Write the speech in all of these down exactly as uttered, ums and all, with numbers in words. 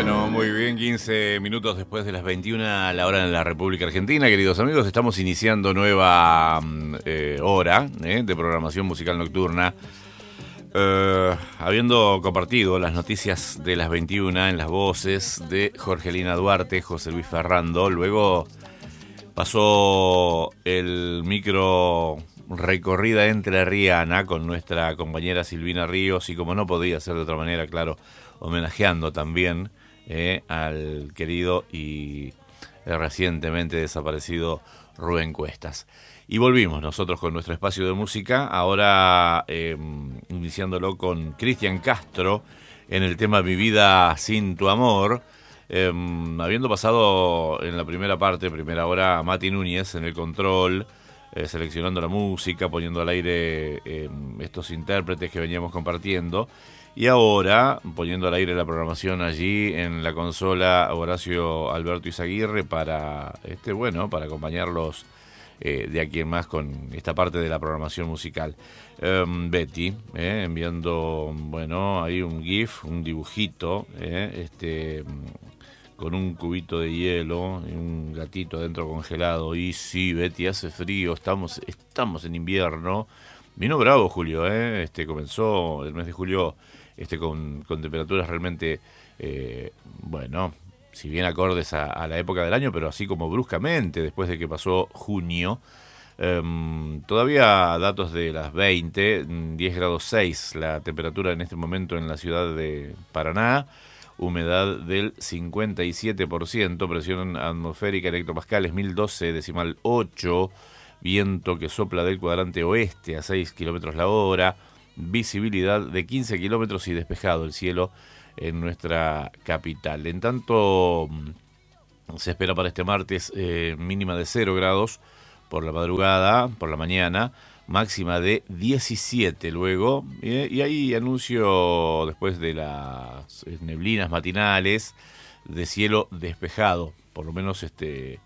Bueno, muy bien, quince minutos después de las veintiuna, la hora en la República Argentina. Queridos amigos, estamos iniciando nueva eh, hora eh, de programación musical nocturna. Eh, habiendo compartido las noticias de las veintiuna en las voces de Jorgelina Duarte, José Luis Ferrando, luego pasó el micro recorrida entrerriana con nuestra compañera Silvina Ríos y, como no podía ser de otra manera, claro, homenajeando también eh, al querido y recientemente desaparecido Rubén Cuestas. Y volvimos nosotros con nuestro espacio de música, ahora eh, iniciándolo con Cristian Castro en el tema Mi vida sin tu amor, eh, habiendo pasado en la primera parte, primera hora, a Mati Núñez en el control, eh, seleccionando la música, poniendo al aire eh, estos intérpretes que veníamos compartiendo. Y ahora, poniendo al aire la programación allí en la consola, Horacio Alberto Izaguirre para, este, bueno, para acompañarlos eh, de aquí en más con esta parte de la programación musical. Eh, Betty, eh, enviando, bueno, ahí un GIF, un dibujito, eh, este, con un cubito de hielo y un gatito adentro congelado. Y sí, Betty, hace frío, estamos, estamos en invierno. Vino bravo Julio, eh, este, comenzó el mes de julio Este, con, con temperaturas realmente, eh, bueno, si bien acordes a, a la época del año, pero así como bruscamente, después de que pasó junio. Eh, todavía datos de las veinte, diez grados seis la temperatura en este momento en la ciudad de Paraná, humedad del cincuenta y siete por ciento, presión atmosférica en hectopascales mil doce decimal ocho, viento que sopla del cuadrante oeste a seis kilómetros la hora, visibilidad de quince kilómetros y despejado el cielo en nuestra capital. En tanto, se espera para este martes eh, mínima de cero grados por la madrugada, por la mañana, máxima de diecisiete luego, eh, y ahí anuncio después de las neblinas matinales de cielo despejado, por lo menos este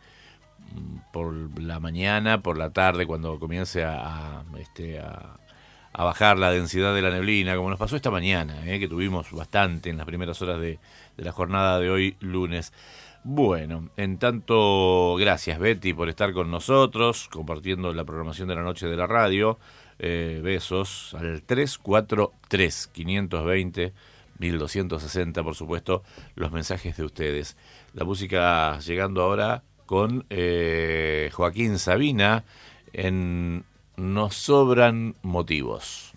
por la mañana, por la tarde, cuando comience a, a este a a bajar la densidad de la neblina, como nos pasó esta mañana, eh, que tuvimos bastante en las primeras horas de, de la jornada de hoy, lunes. Bueno, en tanto, gracias Betty por estar con nosotros, compartiendo la programación de la noche de la radio. Eh, besos al tres cuatro tres, cinco dos cero, uno dos seis cero, por supuesto, los mensajes de ustedes. La música llegando ahora con eh, Joaquín Sabina en Nos sobran motivos.